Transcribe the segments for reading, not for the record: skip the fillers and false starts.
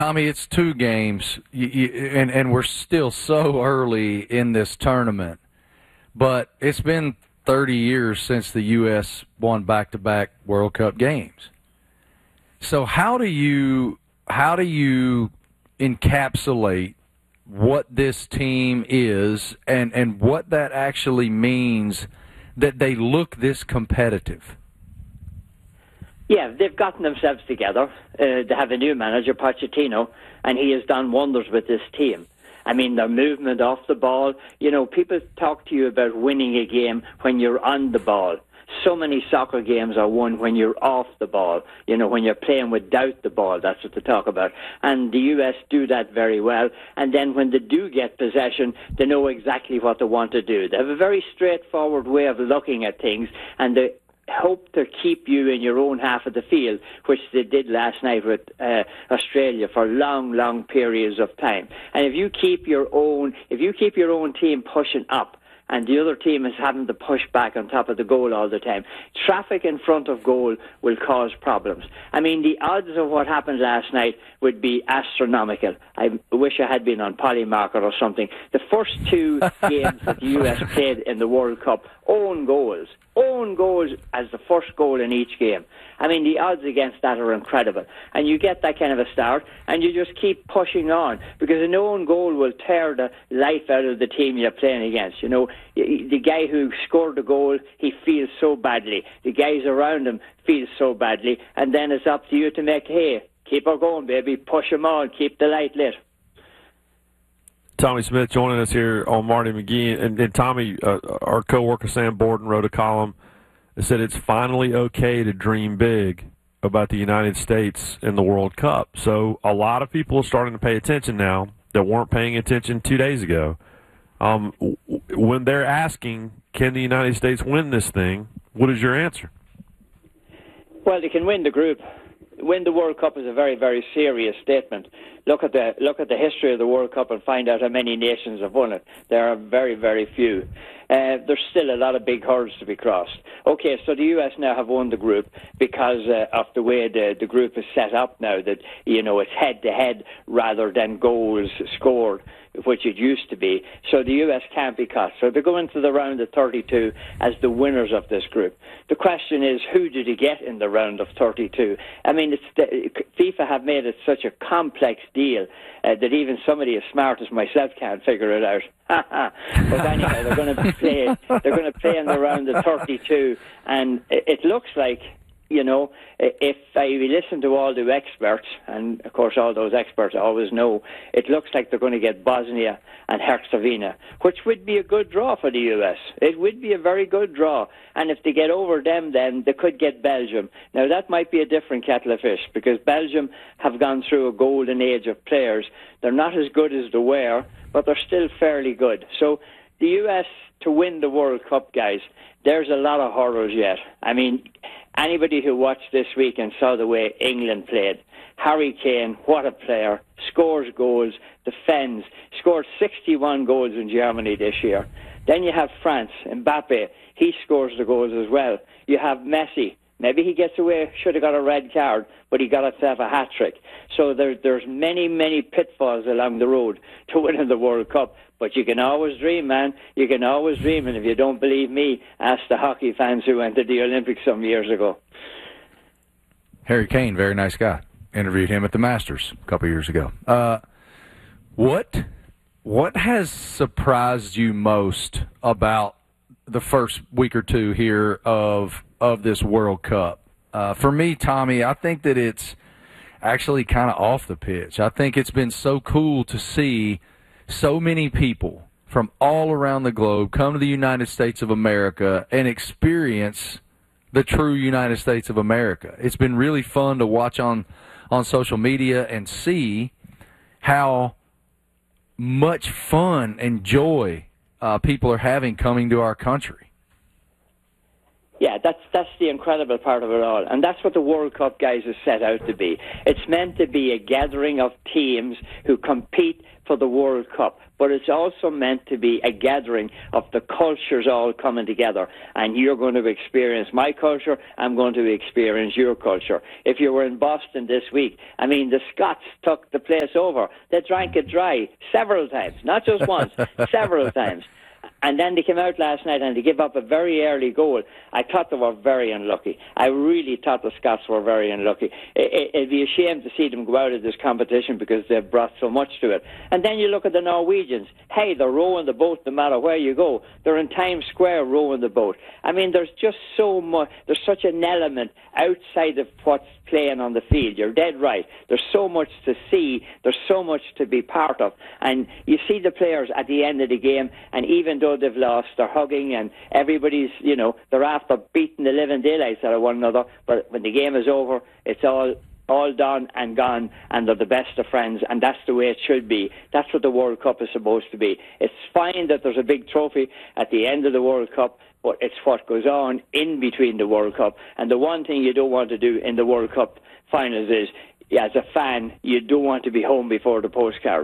Tommy, it's two games, and we're still so early in this tournament. But it's been 30 years since the U.S. won back-to-back World Cup games. So how do you encapsulate what this team is and what that actually means that they look this competitive? Yeah, they've gotten themselves together. They have a new manager, Pochettino, and he has done wonders with this team. I mean, their movement off the ball. You know, people talk to you about winning a game when you're on the ball. So many soccer games are won when you're off the ball, you know, when you're playing without the ball. That's what they talk about. And the US do that very well. And then when they do get possession, they know exactly what they want to do. They have a very straightforward way of looking at things, and they hope to keep you in your own half of the field, which they did last night with Australia for long periods of time. And if you keep your own team pushing up, and the other team is having to push back on top of the goal all the time, traffic in front of goal will cause problems. I mean, the odds of what happened last night would be astronomical. I wish I had been on Polymarket or something. The first two games that the US played in the World Cup, own goals as the first goal in each game. I mean, the odds against that are incredible. And you get that kind of a start, and you just keep pushing on, because an own goal will tear the life out of the team you're playing against. You know, the guy who scored the goal, he feels so badly. The guys around him feel so badly. And then it's up to you to make hay. Keep her going, baby. Push them on. Keep the light lit. Tommy Smith joining us here on Marty McGee. And Tommy, our co-worker Sam Borden wrote a column that said it's finally okay to dream big about the United States in the World Cup. So a lot of people are starting to pay attention now that weren't paying attention 2 days ago. When they're asking, can the United States win this thing, what is your answer? Well, they can win the group. Win the World Cup is a very, very serious statement. Look at the history of the World Cup and find out how many nations have won it. There are very, very few. There's still a lot of big hurdles to be crossed. Okay, so the US now have won the group because of the way the group is set up now, that, you know, it's head-to-head rather than goals scored, which it used to be. So the US can't be caught. So they go into the round of 32 as the winners of this group. The question is, who did you get in the round of 32? I mean, FIFA have made it such a complex deal that even somebody as smart as myself can't figure it out. But anyhow, they're going to play in the round of 32, and it looks like, you know, if I listen to all the experts, and of course all those experts always know, it looks like they're going to get Bosnia and Herzegovina, which would be a good draw for the US. It would be a very good draw. And if they get over them, then they could get Belgium. Now, that might be a different kettle of fish, because Belgium have gone through a golden age of players. They're not as good as they were, but they're still fairly good. So the US, to win the World Cup, guys, there's a lot of hurdles yet. I mean, anybody who watched this week and saw the way England played, Harry Kane, what a player, scores goals, defends, scored 61 goals in Germany this year. Then you have France, Mbappe, he scores the goals as well. You have Messi. Maybe he gets away, should have got a red card, but he got himself a hat-trick. So there's many pitfalls along the road to winning the World Cup. But you can always dream, man. You can always dream. And if you don't believe me, ask the hockey fans who went to the Olympics some years ago. Harry Kane, very nice guy. Interviewed him at the Masters a couple years ago. What has surprised you most about the first week or two here of this World Cup? For me, Tommy, I think that it's actually kind of off the pitch. I think it's been so cool to see so many people from all around the globe come to the United States of America and experience the true United States of America. It's been really fun to watch on social media and see how much fun and joy people are having coming to our country. Yeah, that's the incredible part of it all. And that's what the World Cup, guys, is set out to be. It's meant to be a gathering of teams who compete for the World Cup. But it's also meant to be a gathering of the cultures all coming together. And you're going to experience my culture, I'm going to experience your culture. If you were in Boston this week, I mean, the Scots took the place over. They drank it dry several times, not just once, several times. And then they came out last night and they gave up a very early goal. I thought they were very unlucky. I really thought the Scots were very unlucky. It'd be a shame to see them go out of this competition because they've brought so much to it. And then you look at the Norwegians. Hey, they're rowing the boat no matter where you go. They're in Times Square rowing the boat. I mean, there's just so much. There's such an element outside of what's playing on the field. You're dead right. There's so much to see. There's so much to be part of. And you see the players at the end of the game, and even though they've lost, they're hugging, and everybody's, they're after beating the living daylights out of one another. But when the game is over, it's all done and gone, and they're the best of friends, and that's the way it should be. That's what the World Cup is supposed to be. It's fine that there's a big trophy at the end of the World Cup, but it's what goes on in between the World Cup. And the one thing you don't want to do in the World Cup finals is, as a fan, you don't want to be home before the postcards.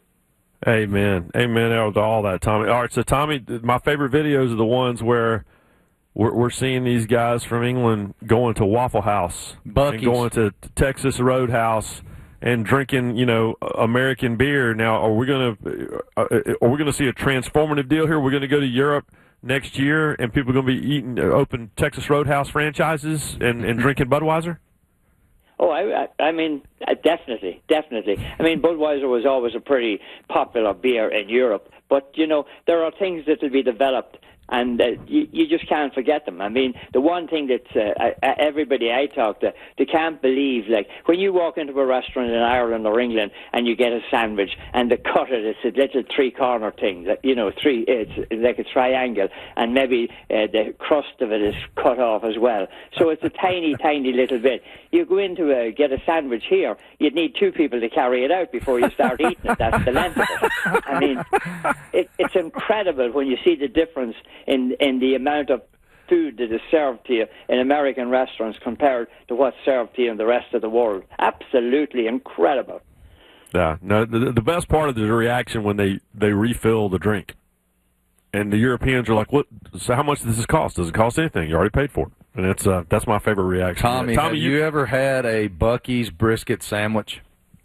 Amen to all that, Tommy. All right, so Tommy, my favorite videos are the ones where we're seeing these guys from England going to Waffle House, Buc-ee's, and going to Texas Roadhouse and drinking, American beer. Now, are we going to see a transformative deal here? We're going to go to Europe next year, and people are going to be eating open Texas Roadhouse franchises and drinking Budweiser? Oh, I mean, definitely. I mean, Budweiser was always a pretty popular beer in Europe, but, there are things that will be developed, and you just can't forget them. I mean, the one thing that everybody I talk to, they can't believe, like, when you walk into a restaurant in Ireland or England and you get a sandwich and they cut it, it's a little three-corner thing, that it's like a triangle, and maybe the crust of it is cut off as well. So it's a tiny, tiny little bit. You go in to get a sandwich here, you'd need two people to carry it out before you start eating it. That's the length of it. I mean, it's incredible when you see the difference in the amount of food that is served to you in American restaurants compared to what's served to you in the rest of the world. Absolutely incredible. Yeah. No, the best part of the reaction when they refill the drink. And the Europeans are like, "What? So how much does this cost? Does it cost anything? You already paid for it." And that's my favorite reaction. Tommy, have you ever had a Buc-ee's brisket sandwich?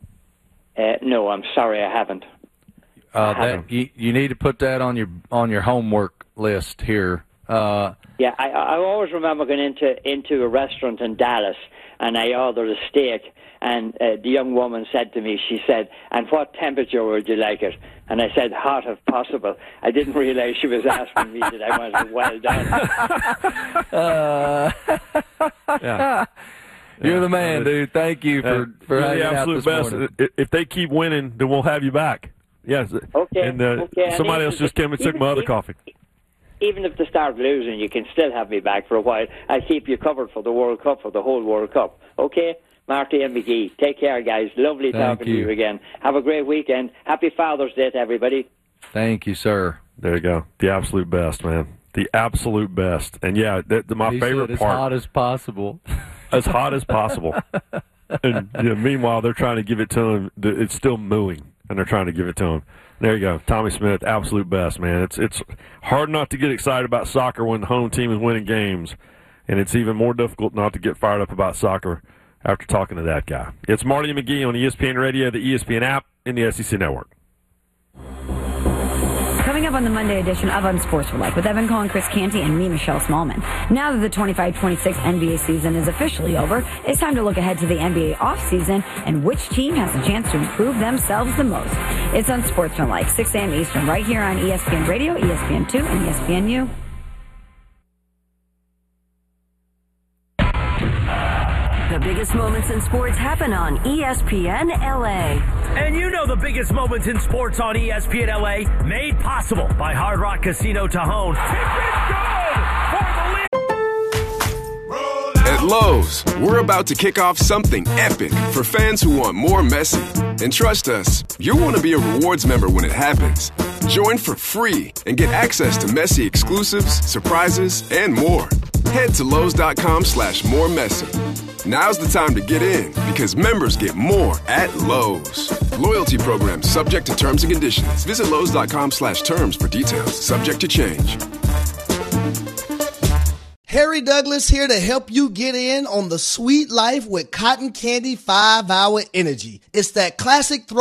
No, I'm sorry, I haven't. You need to put that on your homework list here. Yeah, I always remember going into a restaurant in Dallas, and I ordered a steak, and the young woman said to me, she said, "And what temperature would you like it?" And I said, "Hot if possible." I didn't realize she was asking me that I wanted it well done. Yeah. You're the man, dude. Thank you for hanging out this morning. If they keep winning, then we'll have you back. Yes. Okay. And somebody else just came and took my other coffee. Even if they start losing, you can still have me back for a while. I'll keep you covered for the World Cup, for the whole World Cup. Okay? Marty and McGee, take care, guys. Lovely talking to you again. Have a great weekend. Happy Father's Day to everybody. Thank you, sir. There you go. The absolute best, man. The absolute best. And, yeah, my favorite part. As hot as possible. As hot as possible. And meanwhile, they're trying to give it to him. It's still mooing, and they're trying to give it to him. There you go. Tommy Smith, absolute best, man. It's hard not to get excited about soccer when the home team is winning games, and it's even more difficult not to get fired up about soccer after talking to that guy. It's Marty McGee on ESPN Radio, the ESPN app, and the SEC Network. Coming up on the Monday edition of Unsportsmanlike with Evan Cohen, Chris Canty, and me, Michelle Smallman. Now that the 25-26 NBA season is officially over, it's time to look ahead to the NBA offseason and which team has a chance to improve themselves the most. It's Unsportsmanlike, 6 a.m. Eastern, right here on ESPN Radio, ESPN2, and ESPNU. The biggest moments in sports happen on ESPN LA. And you know the biggest moments in sports on ESPN LA, made possible by Hard Rock Casino Tahoe. At Lowe's, we're about to kick off something epic for fans who want more Messi. And trust us, you'll want to be a rewards member when it happens. Join for free and get access to Messi exclusives, surprises, and more. Head to Lowe's.com/more messy. Now's the time to get in because members get more at Lowe's. Loyalty program subject to terms and conditions. Visit Lowe's.com/terms for details. Subject to change. Harry Douglas here to help you get in on the sweet life with Cotton Candy 5-Hour Energy. It's that classic